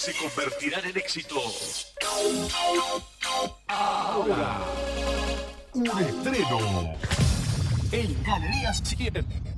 se convertirán en éxito. Ahora, un estreno. En Galerías 100.